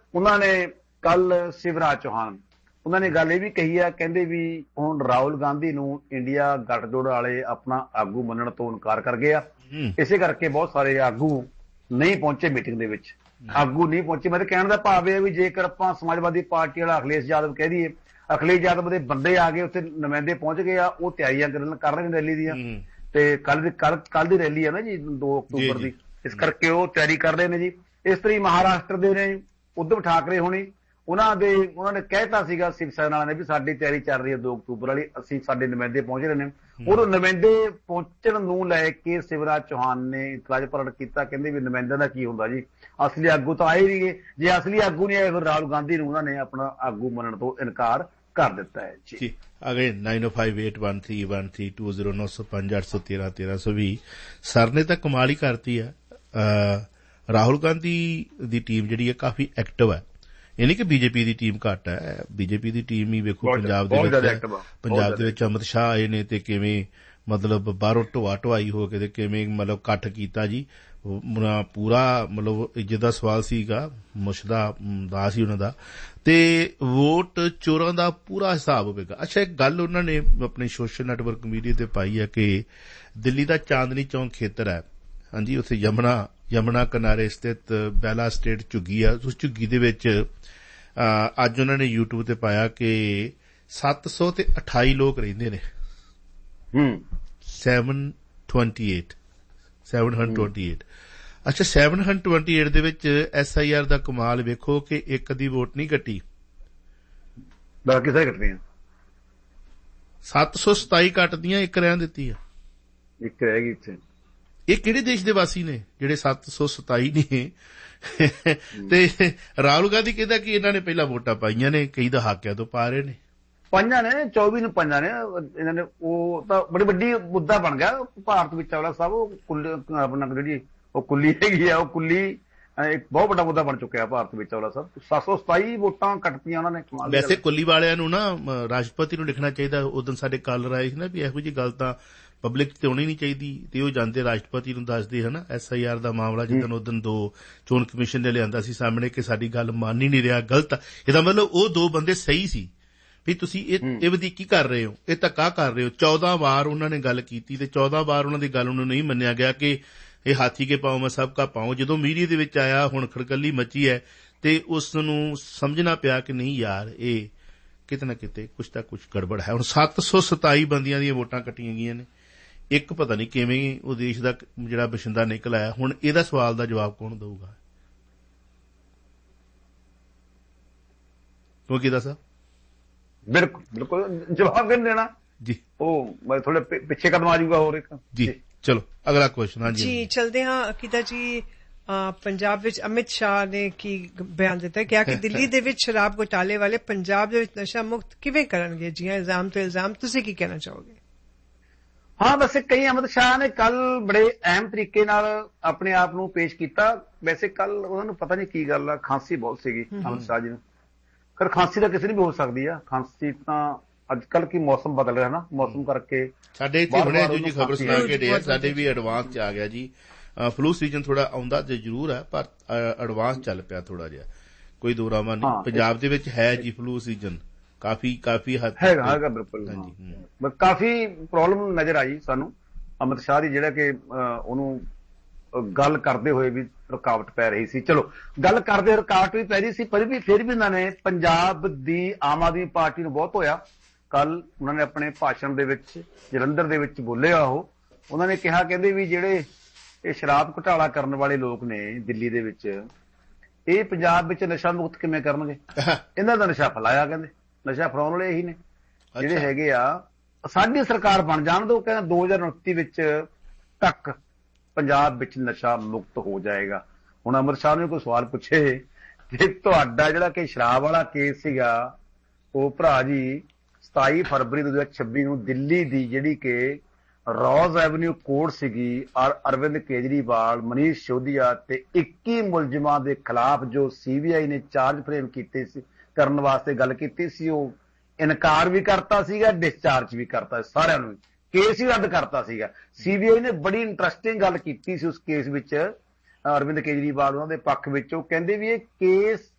ਉਹਨਾਂ ਨੇ ਕੱਲ ਸ਼ਿਵਰਾਜ ਚੌਹਾਨ ਉਹਨਾਂ ਨੇ ਗੱਲ ਇਹ ਵੀ ਕਹੀ ਆ, ਕਹਿੰਦੇ ਵੀ ਹੁਣ ਰਾਹੁਲ ਗਾਂਧੀ ਨੂੰ ਇੰਡੀਆ ਗੱਠਜੋੜ ਵਾਲੇ ਆਪਣਾ ਆਗੂ ਮੰਨਣ ਤੋਂ ਇਨਕਾਰ ਕਰ ਗਏ ਆ। ਇਸੇ ਕਰਕੇ ਬਹੁਤ ਸਾਰੇ ਆਗੂ ਨਹੀਂ ਪਹੁੰਚੇ ਮੀਟਿੰਗ ਦੇ ਵਿੱਚ, ਆਗੂ ਨਹੀਂ ਪਹੁੰਚੇ। ਮੇਰੇ ਕਹਿਣ ਦਾ ਭਾਵ ਇਹ ਵੀ ਜੇਕਰ ਆਪਾਂ ਸਮਾਜਵਾਦੀ ਪਾਰਟੀ ਵਾਲਾ ਅਖਿਲੇਸ਼ ਯਾਦਵ ਕਹਿ ਦਈਏ, ਅਖਿਲੇਸ਼ ਯਾਦਵ ਦੇ ਬੰਦੇ ਆ ਗਏ ਉੱਥੇ, ਨੁਮਾਇੰਦੇ ਪਹੁੰਚ ਗਏ ਆ, ਉਹ ਤਿਆਰੀਆਂ ਕਰ ਰਹੇ ਨੇ ਰੈਲੀ ਦੀਆਂ, ਤੇ ਕੱਲ ਦੀ ਰੈਲੀ ਆ ਨਾ ਜੀ 2 ਅਕਤੂਬਰ ਦੀ, ਇਸ ਕਰਕੇ ਉਹ ਤਿਆਰੀ ਕਰ ਰਹੇ ਨੇ ਜੀ। ਇਸ ਤਰ੍ਹਾਂ ਹੀ ਮਹਾਰਾਸ਼ਟਰ ਦੇ ਨੇ ਉਧਵ ਠਾਕਰੇ ਹੋਣੀ, ਉਹਨਾਂ ਨੇ ਕਹਿਤਾ ਸੀਗਾ ਸ਼ਿਵ ਸੈਨਾ ਵਾਲਿਆਂ ਨੇ ਵੀ ਸਾਡੀ ਤਿਆਰੀ ਚੱਲ ਰਹੀ ਹੈ 2 ਅਕਤੂਬਰ ਵਾਲੀ, ਅਸੀਂ ਸਾਡੇ ਨੁਮਾਇੰਦੇ ਪਹੁੰਚ ਰਹੇ ਨੇ। ਉਹ ਨੁਮਾਇੰਦੇ ਪਹੁੰਚਣ ਨੂੰ ਲੈ ਕੇ ਸ਼ਿਵਰਾਜ ਚੌਹਾਨ ਨੇ ਇਤਰਾਜ਼ ਪ੍ਰਗਟ ਕੀਤਾ, ਕਹਿੰਦੇ ਵੀ ਨੁਮਾਇੰਦਿਆਂ ਦਾ ਕੀ ਹੁੰਦਾ ਜੀ, ਅਸਲੀ ਆਗੂ ਤਾਂ ਆਏ ਨਹੀਂਗੇ, ਜੇ ਅਸਲੀ ਆਗੂ ਨਹੀਂ ਆਏ ਫਿਰ ਰਾਹੁਲ ਗਾਂਧੀ ਨੂੰ ਉਹਨਾਂ ਨੇ ਆਪਣਾ ਆਗੂ ਮੰਨਣ ਤੋਂ ਇਨਕਾਰ ਕਰ ਦਿੱਤਾ ਹੈ ਜੀ। ਅਗੇ 90581320905813 ਸਰ ਨੇ ਤਾਂ ਕਮਾਲ ਹੀ ਕਰਤੀ ਆ। ਰਾਹੁਲ ਗਾਂਧੀ ਦੀ ਟੀਮ ਜਿਹੜੀ ਹੈ ਕਾਫੀ ਐਕਟਿਵ ਹੈ, ਇਹ ਨਹੀਂ ਕਿ ਬੀਜੇਪੀ ਦੀ ਟੀਮ ਘੱਟ ਹੈ, ਬੀਜੇਪੀ ਦੀ ਟੀਮ ਹੀ ਵੇਖੋ ਪੰਜਾਬ ਦੇ ਵਿੱਚ ਅਮਿਤ ਸ਼ਾਹ ਆਏ ਨੇ ਤੇ ਕਿਵੇਂ ਮਤਲਬ ਬਾਹਰੋਂ ਢੋਆ ਹੋ ਕੇ ਤੇ ਕਿਵੇਂ ਮਤਲਬ ਇਕੱਠ ਕੀਤਾ ਜੀ, ਪੂਰਾ ਮਤਲਬ ਇੱਜ਼ਤ ਦਾ ਸਵਾਲ ਸੀਗਾ, ਮੁਸ਼ਦਾ ਦਾ ਸੀ ਉਹਨਾਂ ਦਾ, ਤੇ ਵੋਟ ਚੋਰਾਂ ਦਾ ਪੂਰਾ ਹਿਸਾਬ ਹੋਵੇਗਾ। ਅੱਛਾ, ਇੱਕ ਗੱਲ ਉਹਨਾਂ ਨੇ ਆਪਣੇ ਸੋਸ਼ਲ ਨੈਟਵਰਕ ਮੀਡੀਆ ਤੇ ਪਾਈ ਹੈ ਕਿ ਦਿੱਲੀ ਦਾ ਚਾਂਦਨੀ ਚੌਂਕ ਖੇਤਰ ਹੈ, ਹਾਂਜੀ, ਉੱਥੇ ਯਮੁਨਾ ਕਿਨਾਰੇ ਸਥਿਤ ਬੈਲਾ ਸਟੇਟ ਝੁੱਗੀ ਆ, ਉਸ ਝੁੱਗੀ ਦੇ ਵਿੱਚ ਅੱਜ ਉਹਨਾਂ ਨੇ YouTube ਤੇ ਪਾਇਆ ਕਿ 728 ਲੋਕ ਰਹਿੰਦੇ ਨੇ। 728 ਅੱਛਾ, 728 ਦੇ ਵਿੱਚ SIR ਦਾ ਕਮਾਲ ਵੇਖੋ ਕਿ ਇੱਕ ਦੀ ਵੋਟ ਨਹੀਂ ਕੱਟੀ, ਬਾਕੀ ਸਾਰੇ ਕੱਟਦੀਆਂ, 727 ਕੱਟਦੀਆਂ, ਇੱਕ ਰਹਿਣ ਦਿੱਤੀ ਆ, ਇੱਕ ਰਹਿ ਗਈ ਇੱਥੇ। ਇਹ ਕਿਹੜੇ ਦੇਸ਼ ਦੇ ਵਾਸੀ ਨੇ ਜਿਹੜੇ 727 ਨੇ? ਤੇ ਰਾਹੁਲ ਗਾਂਧੀ ਕਹਿੰਦਾ ਕਿ ਇਹਨਾਂ ਨੇ ਪਹਿਲਾਂ ਵੋਟਾਂ ਪਾਈਆਂ ਨੇ, ਕਈ ਦਾ ਹਾਕਿਆਂ ਤੋਂ ਪਾ ਰਹੇ ਨੇ, ਪੰਜਾਂ ਨੇ 24 ਨੂੰ ਪੰਜਾਂ ਨੇ ਇਹਨਾਂ ਨੇ, ਉਹ ਤਾਂ ਬੜੀ ਵੱਡੀ ਮੁੱਦਾ ਬਣ ਗਿਆ ਭਾਰਤ ਵਿੱਚ ਵਾਲਾ ਸਾਹਿਬ। ਉਹ ਆਪਣਾ ਜਿਹੜੀ ਉਹ ਕੁੱਲੀ ਹੈਗੀ ਆ, ਉਹ ਕੁੱਲੀ ਇੱਕ ਬਹੁਤ ਵੱਡਾ ਮੁੱਦਾ ਬਣ ਚੁੱਕਿਆ ਭਾਰਤ ਵਿੱਚ ਵਾਲਾ ਸਾਹਿਬ। 727 ਵੋਟਾਂ ਕੱਟਤੀਆਂ ਉਹਨਾਂ ਨੇ। ਵੈਸੇ ਕੁੱਲੀ ਵਾਲਿਆਂ ਨੂੰ ਨਾ ਰਾਸ਼ਟਰਪਤੀ ਨੂੰ ਲਿਖਣਾ ਚਾਹੀਦਾ। ਉਦੋਂ ਸਾਡੇ ਕਾਲਰ ਆਏ ਸੀ ਨਾ ਵੀ ਇਹੋ ਜਿਹੀ ਗੱਲ ਤਾਂ ਪਬਲਿਕ ਤੇ ਹੋਣੀ ਨਹੀਂ ਚਾਹੀਦੀ, ਤੇ ਉਹ ਜਾਂਦੇ ਰਾਸ਼ਟਰਪਤੀ ਨੂੰ ਦੱਸਦੇ ਹਨਾ। SIR ਦਾ ਮਾਮਲਾ ਜਿੱਦਣ ਉਦੋਂ 2 ਚੋਣ ਕਮਿਸ਼ਨ ਨੇ ਲਿਆਂਦਾ ਸੀ ਸਾਹਮਣੇ ਕਿ ਸਾਡੀ ਗੱਲ ਮੰਨ ਹੀ ਨਹੀਂ ਰਿਹਾ, ਗਲਤ ਆ। ਇਹਦਾ ਮਤਲਬ ਉਹ 2 ਬੰਦੇ ਸਹੀ ਸੀ ਵੀ ਤੁਸੀਂ ਇਹ ਵਧੀਕੀ ਕਰ ਰਹੇ ਹੋ, ਇਹ ਧੱਕਾ ਕਰ ਰਹੇ ਹੋ। 14 ਵਾਰ ਉਹਨਾਂ ਨੇ ਗੱਲ ਕੀਤੀ ਤੇ 14 ਵਾਰ ਉਹਨਾਂ ਦੀ ਗੱਲ ਨੂੰ ਨਹੀਂ ਮੰਨਿਆ ਗਿਆ ਕਿ ਇਹ ਹਾਥੀ ਕੇ ਪਾਉ ਮੈਂ ਸਭ ਕਾ ਪਾਉ। ਜਦੋਂ ਮੀਡੀਆ ਦੇ ਵਿੱਚ ਆਇਆ, ਹੁਣ ਖੜਕੱਲੀ ਮੱਚੀ ਹੈ ਤੇ ਉਸ ਨੂੰ ਸਮਝਣਾ ਪਿਆ ਕਿ ਨਹੀਂ ਯਾਰ, ਇਹ ਕਿਤੇ ਨਾ ਕਿਤੇ ਕੁਛ ਤਾਂ ਕੁਛ ਗੜਬੜ ਹੈ। ਹੁਣ 727 ਬੰਦੀਆਂ ਦੀਆਂ ਵੋਟਾਂ ਕੱਟੀਆਂ ਗਈਆਂ ਨੇ, ਇੱਕ ਪਤਾ ਨਹੀਂ ਕਿਵੇਂ ਉਹ ਦੇਸ਼ ਦਾ ਜਿਹੜਾ ਬਸ਼ਿੰਦਾ ਨਿਕਲ ਆਇਆ। ਹੁਣ ਇਹਦਾ ਸਵਾਲ ਦਾ ਜਵਾਬ ਕੌਣ ਦਊਗਾ? ਉਹ ਕੀ ਦੱਸਾਂ? ਬਿਲਕੁਲ ਜਵਾਬ ਕਿਹਨੇ ਦੇਣਾ ਜੀ, ਉਹ ਮੈਂ ਥੋੜੇ ਪਿੱਛੇ ਕਦਮ ਆ ਜਾਊਗਾ ਹੋਰ ਇੱਕ ਜੀ। ਚਲੋ ਅਗਲਾ ਕੁਐਸਚਨ। ਹਾਂਜੀ ਜੀ, ਚਲਦੇ ਹਾਂ ਅਕੀਦਾ ਜੀ। ਪੰਜਾਬ ਵਿੱਚ ਅਮਿਤ ਸ਼ਾਹ ਨੇ ਕੀ ਬਿਆਨ ਦਿੱਤਾ, ਕਿਹਾ ਕਿ ਦਿੱਲੀ ਦੇ ਵਿੱਚ ਸ਼ਰਾਬ ਘੁਟਾਲੇ ਵਾਲੇ ਪੰਜਾਬ ਦੇ ਵਿੱਚ ਨਸ਼ਾ ਮੁਕਤ ਕਿਵੇਂ ਕਰਨਗੇ? ਜੀ ਇਲਜ਼ਾਮ ਤੇ ਇਲਜ਼ਾਮ, ਤੁਸੀਂ ਕੀ ਕਹਿਣਾ ਚਾਹੋਗੇ? ਹਾਂ, ਵੈਸੇ ਕਈ ਅਮਿਤ ਸ਼ਾਹ ਨੇ ਕੱਲ ਬੜੇ ਅਹਿਮ ਤਰੀਕੇ ਨਾਲ ਆਪਣੇ ਆਪ ਨੂੰ ਪੇਸ਼ ਕੀਤਾ। ਵੈਸੇ ਕੱਲ ਉਹਨਾਂ ਨੂੰ ਪਤਾ ਨਹੀਂ ਕੀ ਗੱਲ ਆ, ਖਾਂਸੀ ਬਹੁਤ ਸੀਗੀ ਅਮਿਤ ਸ਼ਾਹ ਜੀ ਨੂੰ। ਪਰ ਖਾਂਸੀ ਤਾਂ ਕਿਸੇ ਨੂੰ ਵੀ ਹੋ ਸਕਦੀ ਆ, ਖਾਂਸੀ ਤਾਂ ਅੱਜ ਕੱਲ ਕੀ ਮੌਸਮ ਬਦਲ ਰਿਹਾ ਨਾ, ਮੌਸਮ ਕਰਕੇ ਸਾਡੇ ਇੱਥੇ ਹੁਣੇ ਜੀ ਖਬਰ ਸੁਣਾ ਕੇ ਡਿਆ, ਸਾਡੇ ਵੀ ਐਡਵਾਂਸ ਚ ਆ ਗਿਆ ਜੀ। ਫਲੂ ਸੀਜ਼ਨ ਥੋੜਾ ਆਉਂਦਾ ਤੇ ਜ਼ਰੂਰ ਹੈ, ਪਰ ਐਡਵਾਂਸ ਚੱਲ ਪਿਆ ਥੋੜਾ ਜਿਹਾ, ਕੋਈ ਦੋ ਰਾਵਾਂ ਨਹੀਂ। ਪੰਜਾਬ ਦੇ ਵਿੱਚ ਹੈ ਜੀ ਫਲੂ ਸੀਜ਼ਨ, ਕਾਫੀ ਹੱਦ ਹੈਗਾ ਬਿਲਕੁਲ। ਕਾਫੀ ਪ੍ਰੋਬਲਮ ਨਜ਼ਰ ਆਈ ਸਾਨੂੰ ਅਮਿਤ ਸ਼ਾਹ ਦੀ, ਜਿਹੜਾ ਕਿ ਉਹਨੂੰ ਗੱਲ ਕਰਦੇ ਹੋਏ ਵੀ ਰੁਕਾਵਟ ਪੈ ਰਹੀ ਸੀ। ਚਲੋ ਗੱਲ ਕਰਦੇ ਰੁਕਾਵਟ ਵੀ ਪੈ ਰਹੀ ਸੀ, ਪਰ ਫਿਰ ਵੀ ਉਹਨਾਂ ਨੇ ਪੰਜਾਬ ਦੀ ਆਮ ਆਦਮੀ ਪਾਰਟੀ ਨੂੰ ਬਹੁਤ ਹੋਇਆ। ਕੱਲ ਉਹਨਾਂ ਨੇ ਆਪਣੇ ਭਾਸ਼ਣ ਦੇ ਵਿੱਚ ਜਲੰਧਰ ਦੇ ਵਿੱਚ ਬੋਲਿਆ, ਉਹਨਾਂ ਨੇ ਕਿਹਾ, ਕਹਿੰਦੇ ਵੀ ਜਿਹੜੇ ਇਹ ਸ਼ਰਾਬ ਘੁਟਾਲਾ ਕਰਨ ਵਾਲੇ ਲੋਕ ਨੇ ਦਿੱਲੀ ਦੇ ਵਿੱਚ, ਇਹ ਪੰਜਾਬ ਵਿੱਚ ਨਸ਼ਾ ਮੁਕਤ ਕਿਵੇਂ ਕਰਨਗੇ? ਇਹਨਾਂ ਦਾ ਨਸ਼ਾ ਫੈਲਾਇਆ, ਕਹਿੰਦੇ ਨਸ਼ਾ ਫੈਲਾਉਣ ਵਾਲੇ ਇਹੀ ਨੇ ਜਿਹੜੇ ਹੈਗੇ ਆ। ਸਾਡੀ ਸਰਕਾਰ ਬਣ ਜਾਣ ਦਿਓ, ਕਹਿੰਦੇ 2029 ਵਿੱਚ ਤੱਕ ਪੰਜਾਬ ਵਿੱਚ ਨਸ਼ਾ ਮੁਕਤ ਹੋ ਜਾਏਗਾ। ਹੁਣ ਅਮਰ ਸ਼ਾਹ ਨੇ ਕੋਈ ਸਵਾਲ ਪੁੱਛੇ ਕਿ ਤੁਹਾਡਾ ਜਿਹੜਾ ਕਿ ਸ਼ਰਾਬ ਵਾਲਾ ਕੇਸ ਸੀਗਾ, ਉਹ ਭਰਾ ਜੀ 27 ਫਰਵਰੀ 2026 ਨੂੰ ਦਿੱਲੀ ਦੀ ਜਿਹੜੀ ਕਿ ਰੋਜ਼ ਐਵਨਿਊ ਕੋਰਟ ਸੀਗੀ, ਔਰ ਅਰਵਿੰਦ ਕੇਜਰੀਵਾਲ, ਮਨੀਸ਼ ਸਿਸੋਦੀਆ ਤੇ 21 ਮੁਲਜ਼ਮਾਂ ਦੇ ਖਿਲਾਫ ਜੋ CBI ਨੇ ਚਾਰਜ ਫਰੇਮ ਕੀਤੇ ਸੀ, ਕਰਨ ਵਾਸਤੇ ਗੱਲ ਕੀਤੀ ਸੀ, ਉਹ ਇਨਕਾਰ ਵੀ ਕਰਤਾ ਸੀਗਾ, ਡਿਸਚਾਰਜ ਵੀ ਕਰਤਾ, ਸਾਰਿਆਂ ਨੂੰ ਕੇਸ ਹੀ ਰੱਦ ਕਰਤਾ ਸੀਗਾ। CBI ਨੇ ਬੜੀ ਇੰਟਰਸਟਿੰਗ ਗੱਲ ਕੀਤੀ ਸੀ ਉਸ ਕੇਸ ਵਿੱਚ, ਅਰਵਿੰਦ ਕੇਜਰੀਵਾਲ ਉਹਨਾਂ ਦੇ ਪੱਖ ਵਿੱਚ। ਉਹ ਕਹਿੰਦੇ ਵੀ ਇਹ ਕੇਸ